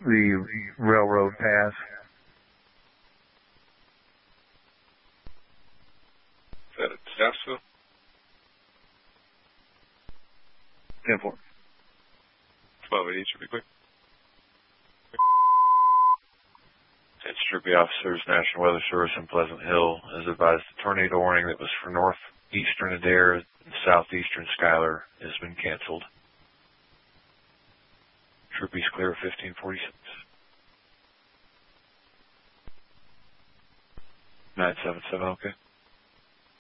the railroad pass. Is that at Southville? 10-4. 1280 should be quick. It's Troopy Officers, National Weather Service in Pleasant Hill has advised the tornado warning that was for northeastern Adair and southeastern Schuyler has been canceled. Troopy's clear 1546. 977, okay.